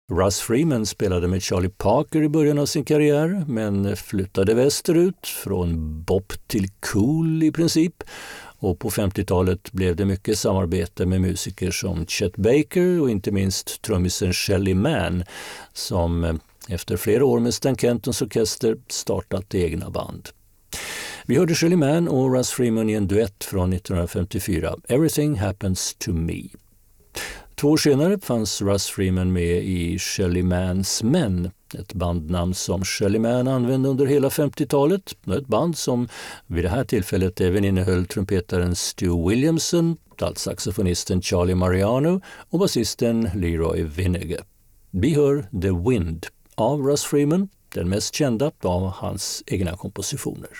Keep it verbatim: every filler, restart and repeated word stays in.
Russ Freeman spelade med Charlie Parker i början av sin karriär men flyttade västerut från bop till cool i princip. Och på femtiotalet blev det mycket samarbete med musiker som Chet Baker och inte minst trummisen Shelly Manne som efter flera år med Stan Kentons orkester startat egna band. Vi hörde Shelly Manne och Russ Freeman i en duett från nittonhundrafemtiofyra, Everything Happens to Me. Två år senare fanns Russ Freeman med i Shelly Mannes Men, ett bandnamn som Shelly Manne använde under hela femtiotalet. Ett band som vid det här tillfället även innehöll trumpetaren Stu Williamson, altsaxofonisten Charlie Mariano och basisten Leroy Vinnegar. Vi hör The Wind av Russ Freeman, den mest kända av hans egna kompositioner.